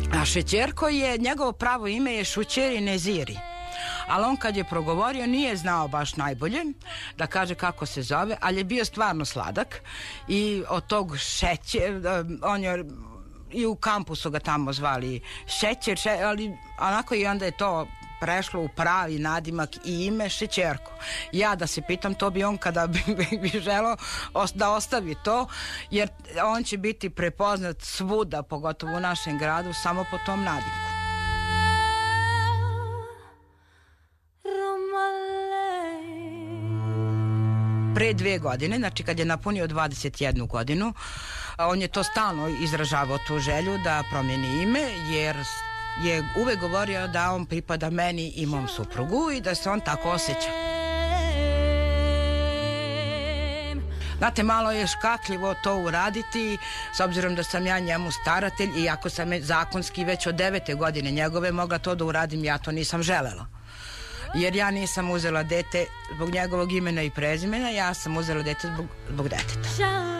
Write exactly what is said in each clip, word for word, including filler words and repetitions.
A Šećerko je, njegovo pravo ime je Šućeri Neziri. Ali on kad je progovorio nije znao baš najbolje da kaže kako se zove, ali je bio stvarno sladak i od tog šećer, on je i u kampusu ga tamo zvali Šećer, še, ali onako i onda je to prešlo u pravi nadimak i ime Šećerko. Ja da se pitam, to bi on kada bi, bi želeo da ostavi to, jer on će biti prepoznat svuda, pogotovo u našem gradu, samo po tom nadimku. Pre dve godine, znači kad je napunio dvadeset jednu godinu, on je to stalno izražavao tu želju da promijeni ime, jer je uvek govorio da on pripada meni i mom suprugu i da se on tako osjeća. Znate, malo je škakljivo to uraditi, s obzirom da sam ja njemu staratelj, i ako sam zakonski već od devete godine njegove mogla to da uradim, ja to nisam želela. Jer ja nisam uzela dete zbog njegovog imena i prezimena, ja sam uzela dete zbog, zbog deteta.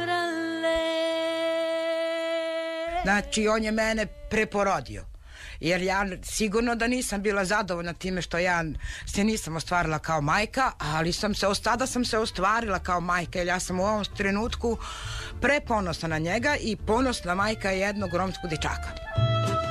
Znači, on je mene preporodio. Jer ja sigurno da nisam bila zadovoljna time što ja se nisam ostvarila kao majka, ali sam se, tada sam se ostvarila kao majka, jer ja sam u ovom trenutku preponosna na njega i ponosna majka jednog romskog dječaka.